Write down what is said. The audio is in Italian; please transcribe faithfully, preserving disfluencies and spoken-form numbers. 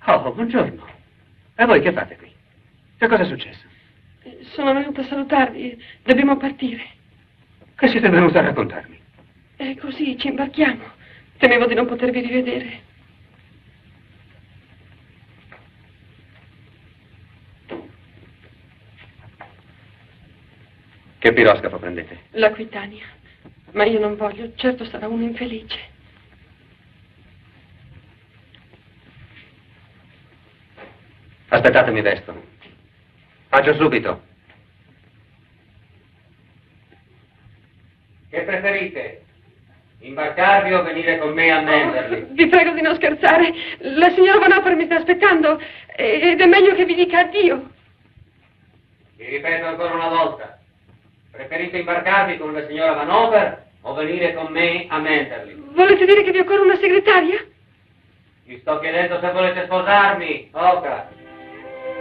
Oh, buongiorno. E voi che fate qui? Che cosa è successo? Sono venuta a salutarvi. Dobbiamo partire. Che siete venuti a raccontarmi? E così ci imbarchiamo. Temevo di non potervi rivedere. Che piroscafo prendete? L'Aquitania. Ma io non voglio, certo sarà uno infelice. Aspettatemi, vesto. Faccio subito. Che preferite? Imbarcarvi o venire con me a Manderley? Oh, vi prego di non scherzare. La signora Vanover mi sta aspettando ed è meglio che vi dica addio. Vi ripeto ancora una volta. Preferite imbarcarvi con la signora Vanover o venire con me a Manderley? Volete dire che vi occorre una segretaria? Vi sto chiedendo se volete sposarmi, Oca.